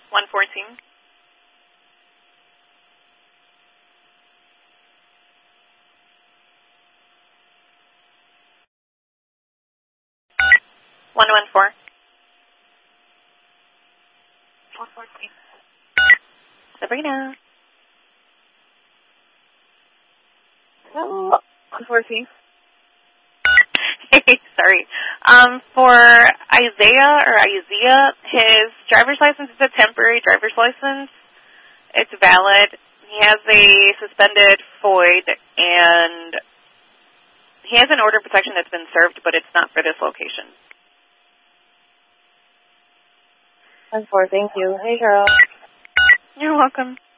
114. (114). 114. Sabrina. 114. Hey, sorry. For Isaiah, his driver's license is a temporary driver's license. It's valid. He has a suspended FOID, and he has an order of protection that's been served, but it's not for this location. 114, thank you. Hey, girl. You're welcome.